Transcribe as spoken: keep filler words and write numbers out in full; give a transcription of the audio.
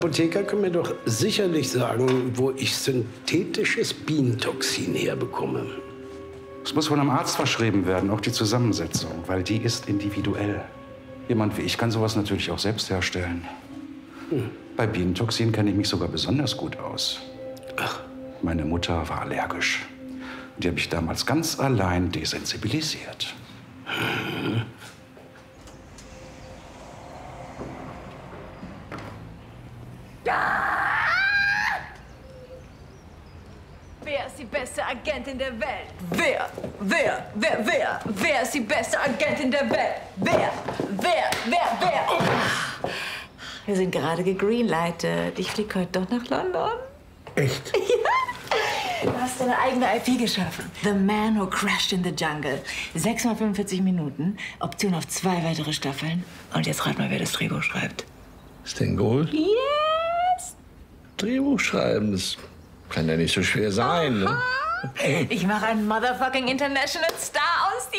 Apotheker können mir doch sicherlich sagen, wo ich synthetisches Bienentoxin herbekomme. Es muss von einem Arzt verschrieben werden, auch die Zusammensetzung, weil die ist individuell. Jemand wie ich kann sowas natürlich auch selbst herstellen. Hm. Bei Bienentoxin kenne ich mich sogar besonders gut aus. Ach. Meine Mutter war allergisch. Die habe ich damals ganz allein desensibilisiert. Hm. Wer ist die beste Agentin der Welt? Wer? Wer? Wer? Wer? Wer ist die beste Agentin der Welt? Wer? Wer? Wer? Wer? Oh. Wir sind gerade gegreenlightet. Ich fliege heute doch nach London. Echt? Ja. Du hast deine eigene I P geschaffen. The Man Who Crashed in the Jungle. sechs mal fünfundvierzig Minuten, Option auf zwei weitere Staffeln. Und jetzt rat mal, wer das Drehbuch schreibt. Stan Gold? Yes! Drehbuch schreiben, das kann ja nicht so schwer sein. Ne? Ich mache einen motherfucking international Star aus